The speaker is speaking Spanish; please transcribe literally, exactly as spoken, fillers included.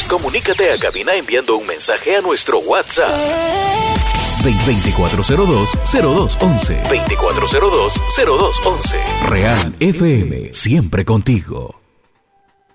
Comunícate a cabina enviando un mensaje a nuestro WhatsApp. veinticuatro cero dos, cero dos once. veinticuatro cero dos, cero dos once. Real F M, siempre contigo.